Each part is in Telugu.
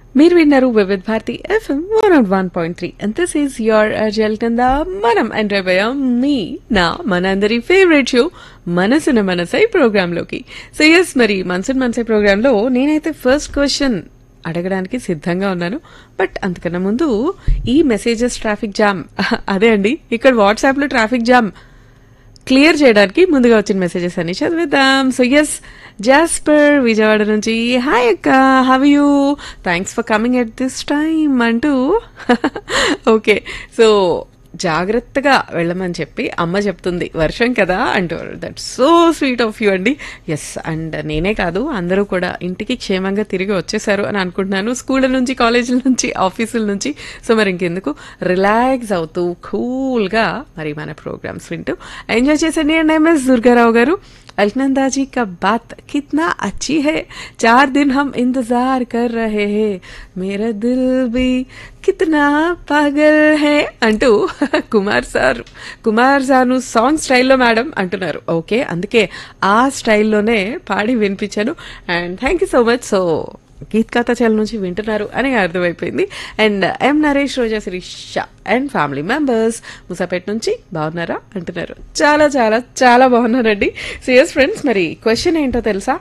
మీరు విన్నారు Vividh Bharati FM 101.3 and this is your అజల్ కింద మనం ఎంటర్ అయ్యాం మీ నా మనందరి ఫేవరెట్ షో మనసున మనసై ప్రోగ్రామ్ లోకి. సో ఎస్, మరి మనసున మనసై ప్రోగ్రామ్ లో నేనైతే ఫస్ట్ క్వశ్చన్ అడగడానికి సిద్ధంగా ఉన్నాను. బట్ అంతకన్నా ముందు ఈ మెసేజెస్ ట్రాఫిక్ జామ్ అదే అండి, ఇక్కడ వాట్సాప్ లో ట్రాఫిక్ జామ్ క్లియర్ చేయడానికి ముందుగా వచ్చిన మెసేజెస్ అన్ని చదివేద్దాం. సో ఎస్, జాస్పర్ విజయవాడ నుంచి హాయ్ అక్క, have you, thanks for coming at this time అంటూ ఓకే. సో జాగ్రత్తగా వెళ్ళమని చెప్పి అమ్మ చెప్తుంది, వర్షం కదా అంటూ. That's so sweet of you అండి. ఎస్, అండ్ నేనే కాదు అందరూ కూడా ఇంటికి క్షేమంగా తిరిగి వచ్చేసారు అని అనుకుంటున్నాను, స్కూళ్ళ నుంచి, కాలేజీల నుంచి, ఆఫీసుల నుంచి. సో మరి ఇంకెందుకు, రిలాక్స్ అవుతూ కూల్గా మరి మన ప్రోగ్రామ్స్ వింటూ ఎంజాయ్ చేసండి. అండ్ ఎంఎస్ దుర్గారావు గారు, अलकनंदा जी का बात कितना अच्छी है, 4 दिन हम इंतजार कर रहे हैं, मेरा दिल भी కితనా పాగల్ హే అంటూ కుమార్ సాను సాంగ్ స్టైల్లో మేడం అంటున్నారు. ఓకే, అందుకే ఆ స్టైల్లోనే పాడి వినిపించాను. And thank you so much. So Geet కథ చల్ నుంచి వింటున్నారు అని అర్థమైపోయింది. And M Naresh, Roja, Sirisha and family members Moosapet నుంచి బాగున్నారా అంటున్నారు. చాలా చాలా చాలా బాగున్నారండి. సో ఎస్ ఫ్రెండ్స్, మరి క్వశ్చన్ ఏంటో తెలుసా?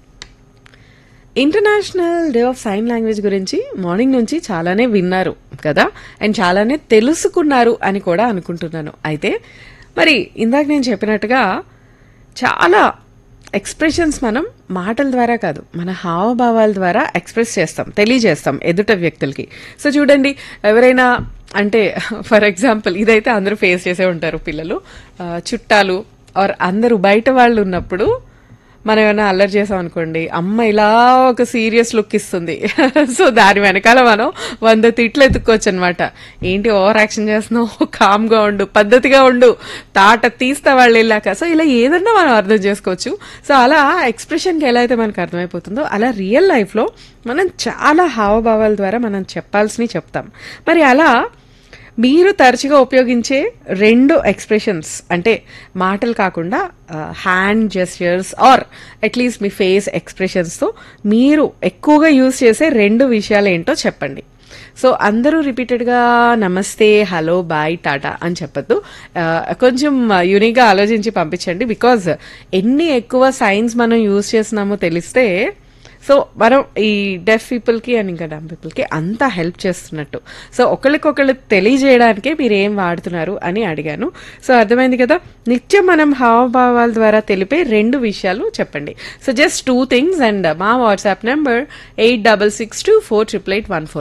International day of sign language గురించి మార్నింగ్ నుంచి చాలానే విన్నారు కదా, అండ్ చాలానే తెలుసుకున్నారు అని కూడా అనుకుంటున్నాను. అయితే మరి ఇందాక నేను చెప్పినట్టుగా చాలా ఎక్స్ప్రెషన్స్ మనం మాటల ద్వారా కాదు, మన హావభావాల ద్వారా ఎక్స్ప్రెస్ చేస్తాం, తెలియజేస్తాం ఎదుట వ్యక్తులకి. సో చూడండి, ఎవరైనా అంటే ఫర్ ఎగ్జాంపుల్ ఇదైతే అందరూ ఫేస్ చేసే ఉంటారు, పిల్లలు, చుట్టాలు ఆర్ అందరూ బయట వాళ్ళు ఉన్నప్పుడు మనం ఏమైనా అల్లరి చేసాం అనుకోండి, అమ్మ ఇలా ఒక సీరియస్ లుక్ ఇస్తుంది. సో దాని వెనకాల మనం 100 తిట్లు ఎత్తుక్కోవచ్చు అనమాట. ఏంటి ఓవర్ యాక్షన్ చేస్తున్నావు, కామ్గా ఉండు, పద్ధతిగా ఉండు, తాట తీస్తా వాళ్ళు వెళ్ళాక. సో ఇలా ఏదన్నా మనం అర్థం చేసుకోవచ్చు. సో అలా ఎక్స్ప్రెషన్కి ఎలా అయితే మనకు అర్థమైపోతుందో, అలా రియల్ లైఫ్లో మనం చాలా హావభావాల ద్వారా మనం చెప్పాల్సినవి చెప్తాం. మరి అలా మీరు తరచుగా ఉపయోగించే 2 ఎక్స్ప్రెషన్స్, అంటే మాటలు కాకుండా hand gestures are at least me face ఎక్స్ప్రెషన్స్తో మీరు ఎక్కువగా యూజ్ చేసే 2 విషయాలు ఏంటో చెప్పండి. సో అందరూ రిపీటెడ్గా నమస్తే, హలో, బాయ్, టాటా అని చెప్పద్దు. కొంచెం యూనిక్గా ఆలోచించి పంపించండి. బికాజ్ ఎన్ని ఎక్కువ సైన్స్ మనం యూజ్ చేస్తున్నామో తెలిస్తే సో మనం ఈ డెఫ్ పీపుల్కి అండ్ ఇంకా డమ్ పీపుల్కి అంతా హెల్ప్ చేస్తున్నట్టు. సో ఒకళ్ళకొకళ్ళు తెలియజేయడానికే మీరు ఏం వాడుతున్నారు అని అడిగాను. సో అర్థమైంది కదా. నిత్యం మనం హావభావాల ద్వారా తెలిపే 2 విషయాలు చెప్పండి. So just 2 things. అండ్ మా వాట్సాప్ నెంబర్ 8662488814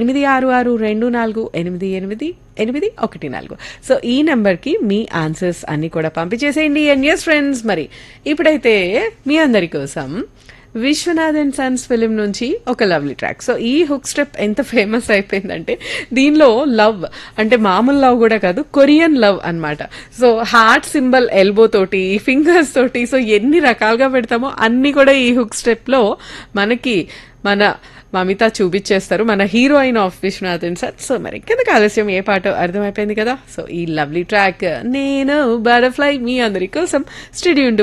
8662248814. సో ఈ నెంబర్కి మీ ఆన్సర్స్ అన్ని కూడా పంపించేసేయండి. అండ్ ఎస్ ఫ్రెండ్స్, మరి ఇప్పుడైతే మీ అందరి కోసం విశ్వనాథ్ అండ్ సన్స్ ఫిలిం నుంచి ఒక లవ్లీ ట్రాక్. సో ఈ హుక్ స్టెప్ ఎంత ఫేమస్ అయిపోయిందంటే, దీనిలో లవ్ అంటే మామూలు లవ్ కూడా కాదు, కొరియన్ లవ్ అన్నమాట. సో హార్ట్ సింబల్ ఎల్బో తోటి, ఫింగర్స్ తోటి, సో ఎన్ని రకాలుగా పెడతామో అన్ని కూడా ఈ హుక్ స్టెప్ లో మనకి మన మమిత చూపించేస్తారు, మన heroine of Vishwanath and Sons. So మరి కిందకి ఆలస్యం, ఏ పాట అర్థమైపోయింది కదా. సో ఈ లవ్లీ ట్రాక్ నేను బటర్ఫ్లై మీ అందరి కోసం స్టూడియో